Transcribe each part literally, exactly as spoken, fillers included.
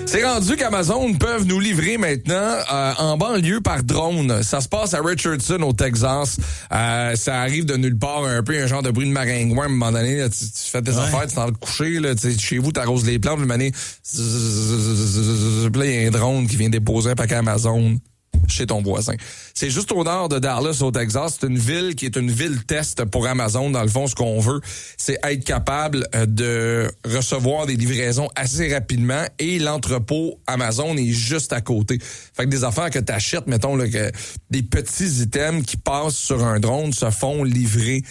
C'est rendu qu'Amazon peuvent nous livrer maintenant euh, en banlieue par drone. Ça se passe à Richardson, au Texas. Euh, ça arrive de nulle part, un peu un genre de bruit de maringouin. À un moment donné, là, tu, tu fais tes ouais. affaires, tu t'en vas te coucher. Là, chez vous, tu arroses les plantes. Puis, il y a un drone qui vient déposer un paquet Amazon chez ton voisin. C'est juste au nord de Dallas, au Texas. C'est une ville qui est une ville test pour Amazon. Dans le fond, ce qu'on veut, c'est être capable de recevoir des livraisons assez rapidement et l'entrepôt Amazon est juste à côté. Fait que des affaires que tu achètes, mettons, là, que des petits items qui passent sur un drone se font livrer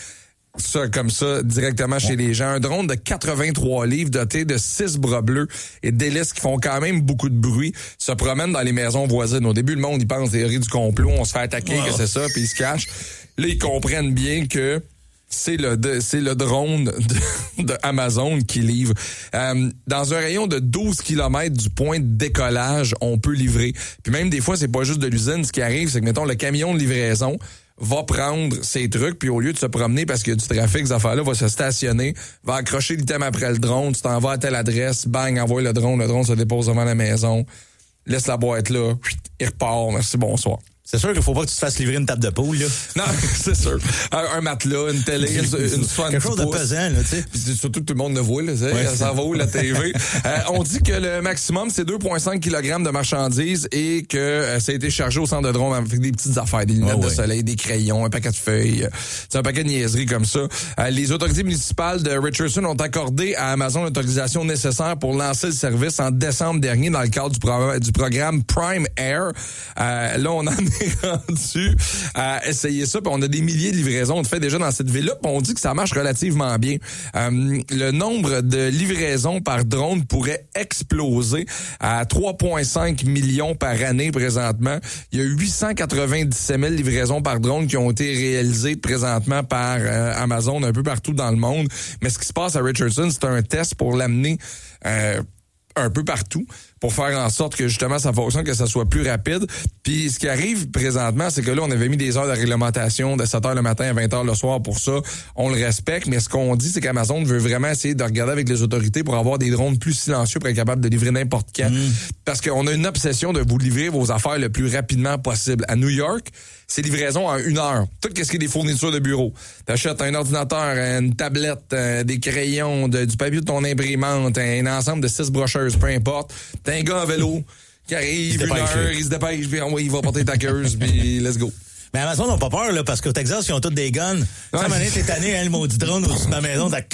ça comme ça directement chez les gens. Un drone de quatre-vingt-trois livres doté de six bras bleus et d'hélices qui font quand même beaucoup de bruit se promènent dans les maisons voisines. Au début, le monde, il pense théorie du complot, on se fait attaquer, wow. que c'est ça, puis ils se cachent. Là, ils comprennent bien que c'est le de, c'est le drone de, de Amazon qui livre. Euh, dans un rayon de douze kilomètres du point de décollage, on peut livrer. Puis même des fois, c'est pas juste de l'usine. Ce qui arrive, c'est que, mettons, le camion de livraison va prendre ses trucs, puis au lieu de se promener parce qu'il y a du trafic, ces affaires-là, va se stationner, va accrocher l'item après le drone, tu t'en vas à telle adresse, bang, envoie le drone, le drone se dépose devant la maison, laisse la boîte là, il repart, merci, bonsoir. C'est sûr qu'il faut pas que tu te fasses livrer une table de poule, là. Non, c'est sûr. Un, un matelas, une télé, une, une soixante-dix quelque chose de pesant, là, tu sais. Puis surtout que tout le monde le voit, là, ouais, ça va où, la T V? euh, on dit que le maximum, c'est deux virgule cinq kilogrammes de marchandises et que euh, ça a été chargé au centre de drone avec des petites affaires, des lunettes oh, de ouais. soleil, des crayons, un paquet de feuilles, euh, c'est un paquet de niaiseries comme ça. Euh, les autorités municipales de Richardson ont accordé à Amazon l'autorisation nécessaire pour lancer le service en décembre dernier dans le cadre du, pro- du programme Prime Air. Euh, là, on en est rendu à essayer ça, puis on a des milliers de livraisons. On le fait déjà dans cette ville-là, puis on dit que ça marche relativement bien. Euh, le nombre de livraisons par drone pourrait exploser à trois virgule cinq millions par année présentement. Il y a huit cent quatre-vingt-dix-sept mille livraisons par drone qui ont été réalisées présentement par euh, Amazon un peu partout dans le monde. Mais ce qui se passe à Richardson, c'est un test pour l'amener euh, un peu partout, pour faire en sorte que justement ça fonctionne, que ça soit plus rapide. Puis ce qui arrive présentement, c'est que là, on avait mis des heures de réglementation de sept heures le matin à vingt heures le soir pour ça. On le respecte, mais ce qu'on dit, c'est qu'Amazon veut vraiment essayer de regarder avec les autorités pour avoir des drones plus silencieux pour être capable de livrer n'importe quand. Mmh. Parce qu'on a une obsession de vous livrer vos affaires le plus rapidement possible. À New York, c'est livraison en une heure. Tout ce qui est des fournitures de bureau. T'achètes un ordinateur, une tablette, euh, des crayons, de, du papier de ton imprimante, un ensemble de six brocheuses, peu importe. T'as un gars en vélo qui arrive, une heure, il se dépêche, puis oh, il va porter ta queuse, puis let's go. Mais Amazon n'ont pas peur, là, parce qu'au Texas, ils ont tous des guns. Ouais. Ça, t'es tanné, hein, le maudit drone au-dessus de ma maison. T'as...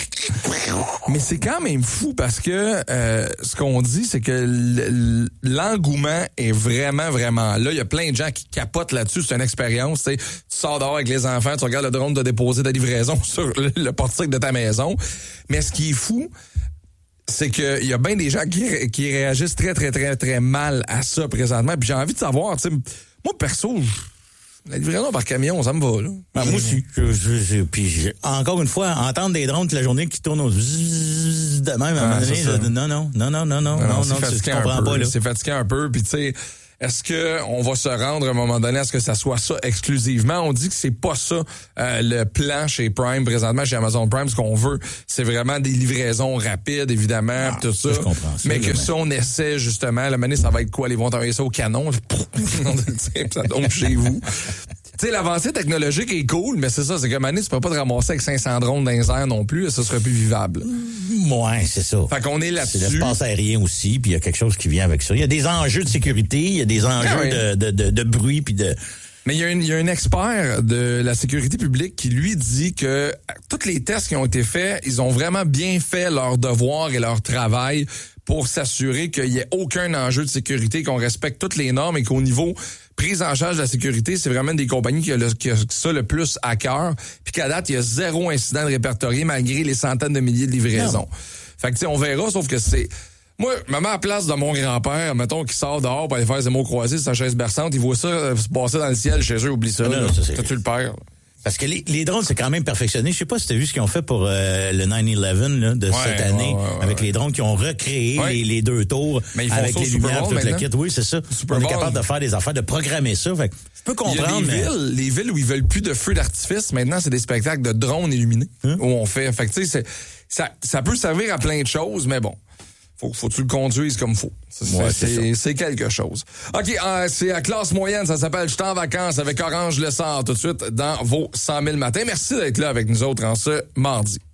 Mais c'est quand même fou parce que euh, ce qu'on dit, c'est que l'engouement est vraiment, vraiment là. Il y a plein de gens qui capotent là-dessus. C'est une expérience. Tu sors dehors avec les enfants, tu regardes le drone de déposer ta livraison sur le, le portique de ta maison. Mais ce qui est fou, c'est qu'il y a bien des gens qui, qui réagissent très, très, très, très mal à ça présentement. Puis j'ai envie de savoir, tu sais, moi, perso... La livraison par camion, ça me va, là. Ben, moi aussi. Je, je, je, puis je, encore une fois, entendre des drones toute la journée qui tournent au zzzz de même, à un moment donné, non, non, non, non, non, non, non, non, non, tu comprends pas, là. C'est fatigant un peu, puis tu sais, est-ce que on va se rendre à un moment donné à ce que ça soit ça exclusivement? On dit que c'est pas ça euh, le plan chez Prime, présentement, chez Amazon Prime. Ce qu'on veut, c'est vraiment des livraisons rapides, évidemment, ah, tout ça. Je comprends ça. Mais que si on essaie, justement, la manée, ça va être quoi? Ils vont t'envoyer ça au canon, ça tombe chez vous. Tu sais, l'avancée technologique est cool, mais c'est ça, c'est que Mané, tu peux pas te ramasser avec cinq cents drones dans les airs non plus, ça serait plus vivable. Ouais, c'est ça. Fait qu'on est là-dessus. C'est l'espace aérien aussi, puis il y a quelque chose qui vient avec ça. Il y a des enjeux de sécurité, il y a des enjeux ah oui. de, de, de, de bruit, puis de... Mais il y a un, il y a un expert de la sécurité publique qui, lui, dit que tous les tests qui ont été faits, ils ont vraiment bien fait leur devoir et leur travail pour s'assurer qu'il y ait aucun enjeu de sécurité, qu'on respecte toutes les normes et qu'au niveau prise en charge de la sécurité, c'est vraiment des compagnies qui ont, le, qui ont ça le plus à cœur. Puis qu'à date, il y a zéro incident de répertorié malgré les centaines de milliers de livraisons. Non. Fait que tu sais, on verra, sauf que c'est... Moi, je me mets à la place de mon grand-père, mettons, qui sort dehors pour aller faire ses mots croisés sur sa chaise berçante, il voit ça euh, se passer dans le ciel chez eux, oublie ça. Non, non, ça tu le perds. Parce que les, les drones, c'est quand même perfectionné. Je sais pas si tu as vu ce qu'ils ont fait pour euh, le neuf eleven là, de ouais, cette année, ouais, ouais, avec ouais. les drones qui ont recréé ouais. les, les deux tours avec les lumières, tout le kit. Oui, c'est ça. Super On est capable de faire des affaires, de programmer ça. Fait que je peux comprendre. Il y a des mais... villes, les villes où ils veulent plus de feux d'artifice, maintenant, c'est des spectacles de drones illuminés hein? où on fait. Fait que tu sais, ça, ça peut servir à plein de choses, mais bon. faut, faut que tu le conduises comme faut. C'est, ouais, c'est, c'est, c'est quelque chose. OK, euh, c'est à classe moyenne, ça s'appelle « Je suis en vacances » avec Orange Le Sort tout de suite dans vos cent mille matins. Merci d'être là avec nous autres en ce mardi.